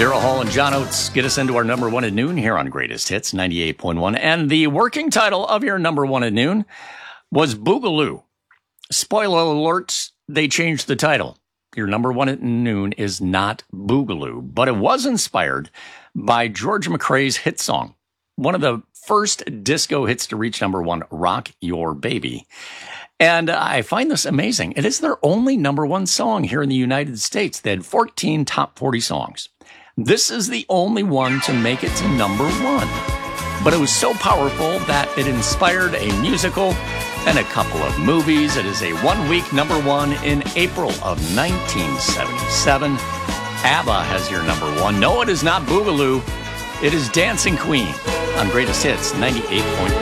Daryl Hall and John Oates get us into our number one at noon here on Greatest Hits 98.1. And the working title of your number one at noon was Boogaloo. Spoiler alert, they changed the title. Your number one at noon is not Boogaloo, but it was inspired by George McRae's hit song, one of the first disco hits to reach number one, Rock Your Baby. And I find this amazing. It is their only number one song here in the United States. They had 14 top 40 songs. This is the only one to make it to number one. But it was so powerful that it inspired a musical and a couple of movies. It is a one-week number one in April of 1977. ABBA has your number one. No, it is not Boogaloo. It is Dancing Queen on Greatest Hits 98.1.